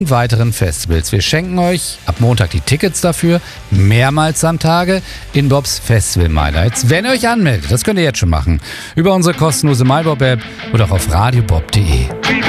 weiteren Festivals. Wir schenken euch ab Montag die Tickets dafür, mehrmals am Tage in Bobs Festival MyLights. Wenn ihr euch anmeldet, das könnt ihr jetzt schon machen, über unsere kostenlose MyBob-App oder auch auf radiobob.de.